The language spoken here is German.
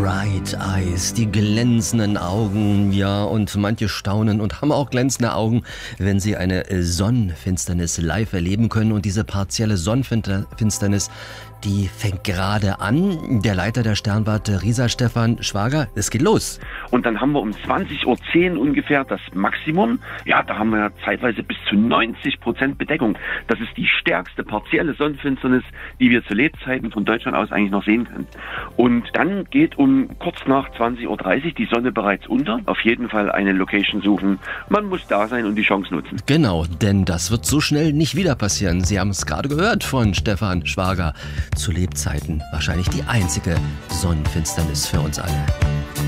Bright Eyes, die glänzenden Augen, ja, und manche staunen und haben auch glänzende Augen, wenn sie eine Sonnenfinsternis live erleben können. Und diese partielle Sonnenfinsternis, die fängt gerade an. Der Leiter der Sternwarte Riesa, Stefan Schwager, es geht los. Und dann haben wir um 20:10 Uhr ungefähr das Maximum. Ja, da haben wir ja zeitweise bis zu 90% Bedeckung. Das ist die stärkste partielle Sonnenfinsternis, die wir zu Lebzeiten von Deutschland aus eigentlich noch sehen können. Und dann geht um kurz nach 20:30 Uhr die Sonne bereits unter. Auf jeden Fall eine Location suchen. Man muss da sein und die Chance nutzen. Genau, denn das wird so schnell nicht wieder passieren. Sie haben es gerade gehört von Stefan Schwager. Zu Lebzeiten wahrscheinlich die einzige Sonnenfinsternis für uns alle.